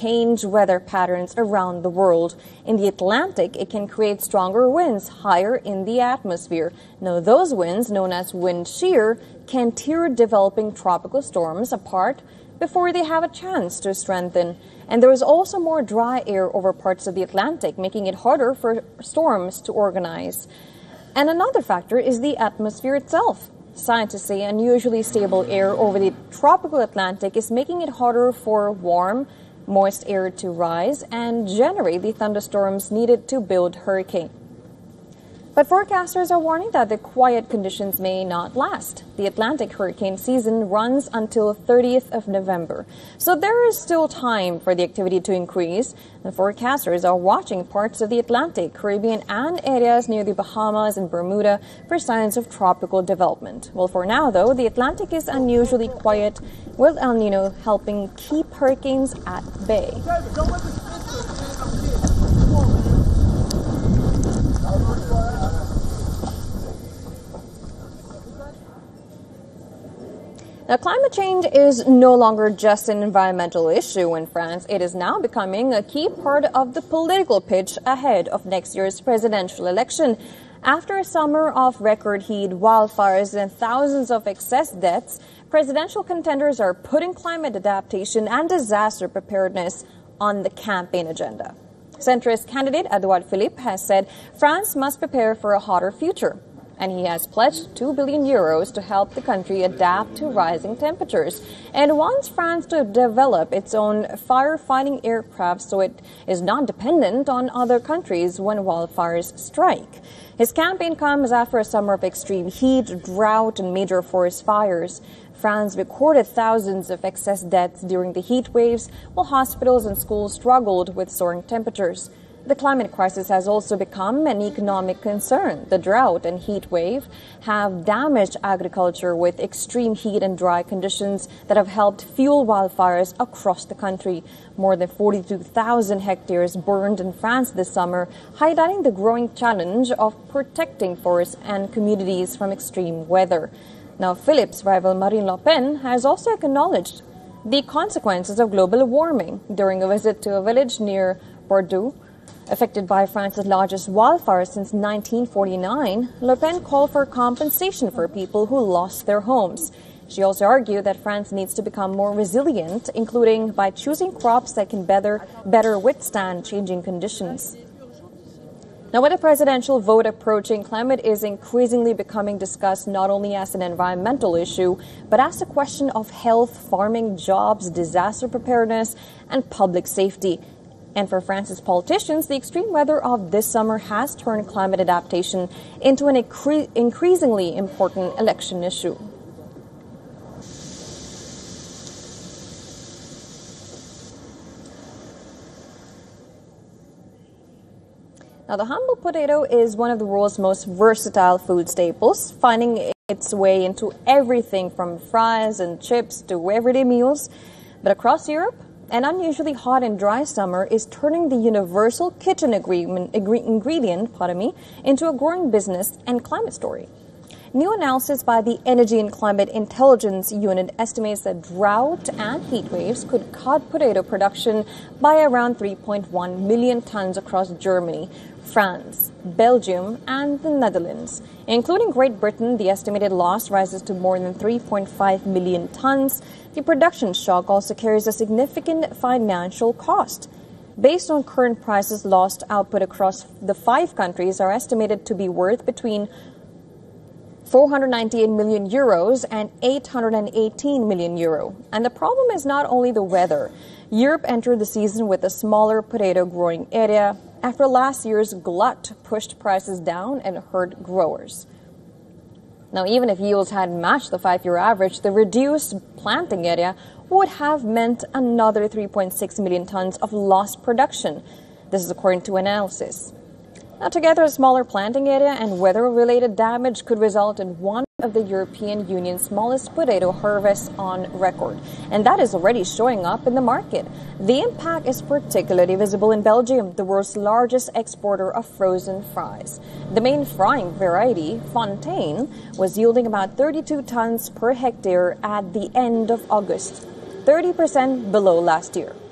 change weather patterns around the world. In the Atlantic, it can create stronger winds higher in the atmosphere. Now, those winds, known as wind shear, can tear developing tropical storms apart before they have a chance to strengthen. And there is also more dry air over parts of the Atlantic, making it harder for storms to organize. And another factor is the atmosphere itself. Scientists say unusually stable air over the tropical Atlantic is making it harder for warm, moist air to rise and generate the thunderstorms needed to build hurricanes. But forecasters are warning that the quiet conditions may not last. The Atlantic hurricane season runs until 30th of November. So there is still time for the activity to increase. The forecasters are watching parts of the Atlantic, Caribbean, and areas near the Bahamas and Bermuda for signs of tropical development. Well, for now, though, the Atlantic is unusually quiet, with El Nino helping keep hurricanes at bay. Now, climate change is no longer just an environmental issue in France. It is now becoming a key part of the political pitch ahead of next year's presidential election. After a summer of record heat, wildfires, and thousands of excess deaths, presidential contenders are putting climate adaptation and disaster preparedness on the campaign agenda. Centrist candidate Edouard Philippe has said France must prepare for a hotter future. And he has pledged 2 billion euros to help the country adapt to rising temperatures and wants France to develop its own firefighting aircraft so it is not dependent on other countries when wildfires strike. His campaign comes after a summer of extreme heat, drought, and major forest fires. France recorded thousands of excess deaths during the heat waves, while hospitals and schools struggled with soaring temperatures. The climate crisis has also become an economic concern. The drought and heat wave have damaged agriculture with extreme heat and dry conditions that have helped fuel wildfires across the country. More than 42,000 hectares burned in France this summer, highlighting the growing challenge of protecting forests and communities from extreme weather. Now, Philippe's rival Marine Le Pen has also acknowledged the consequences of global warming during a visit to a village near Bordeaux. Affected by France's largest wildfire since 1949, Le Pen called for compensation for people who lost their homes. She also argued that France needs to become more resilient, including by choosing crops that can better withstand changing conditions. Now, with the presidential vote approaching, climate is increasingly becoming discussed not only as an environmental issue, but as a question of health, farming, jobs, disaster preparedness, and public safety. And for France's politicians, the extreme weather of this summer has turned climate adaptation into an increasingly important election issue. Now, the humble potato is one of the world's most versatile food staples, finding its way into everything from fries and chips to everyday meals. But across Europe, an unusually hot and dry summer is turning the universal kitchen ingredient into a growing business and climate story. New analysis by the Energy and Climate Intelligence Unit estimates that drought and heat waves could cut potato production by around 3.1 million tons across Germany, France, Belgium, and the Netherlands. Including Great Britain, the estimated loss rises to more than 3.5 million tons. The production shock also carries a significant financial cost. Based on current prices, lost output across the 5 countries are estimated to be worth between 498 million euros and 818 million euro. And the problem is not only the weather. Europe entered the season with a smaller potato growing area after last year's glut pushed prices down and hurt growers. Now, even if yields had matched the 5-year average, the reduced planting area would have meant another 3.6 million tons of lost production. This is according to analysis. Now, together, a smaller planting area and weather-related damage could result in one of the European Union's smallest potato harvests on record. And that is already showing up in the market. The impact is particularly visible in Belgium, the world's largest exporter of frozen fries. The main frying variety, Fontaine, was yielding about 32 tons per hectare at the end of August, 30% below last year.